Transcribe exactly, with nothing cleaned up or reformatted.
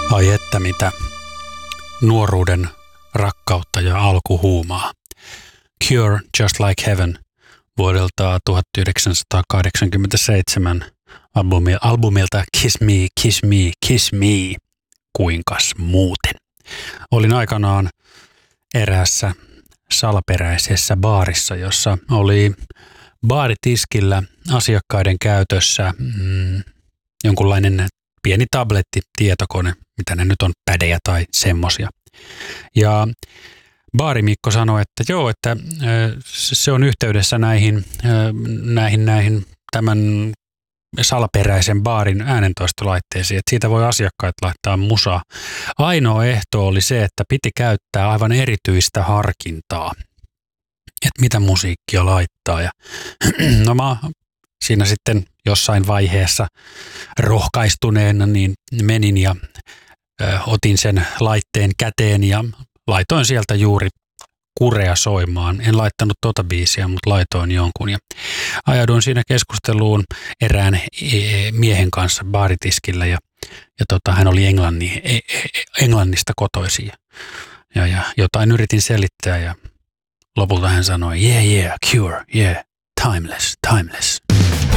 Ai että mitä nuoruuden rakkautta ja alkuhuumaa. Cure Just Like Heaven vuodelta tuhatyhdeksänsataakahdeksankymmentäseitsemän albumilta Kiss Me, Kiss Me, Kiss Me, kuinkas muuten. Olin aikanaan eräässä salaperäisessä baarissa, jossa oli baaritiskillä asiakkaiden käytössä mm, jonkunlainen pieni tabletti, tietokone, mitä ne nyt on, pädejä tai semmosia. Ja baarimikko sanoi, että joo, että se on yhteydessä näihin, näihin, näihin tämän salaperäisen baarin äänentoistolaitteisiin, että siitä voi asiakkaat laittaa musaa. Ainoa ehto oli se, että piti käyttää aivan erityistä harkintaa, että mitä musiikkia laittaa. Ja no mä siinä sitten jossain vaiheessa rohkaistuneena niin menin ja ö, otin sen laitteen käteen ja laitoin sieltä juuri Kurea soimaan. En laittanut tota biisiä, mutta laitoin jonkun ja ajauduin siinä keskusteluun erään miehen kanssa baaritiskillä ja, ja tota, hän oli Englanni, Englannista kotoisin ja, ja jotain yritin selittää ja lopulta hän sanoi, yeah, yeah, Cure, yeah, timeless, timeless.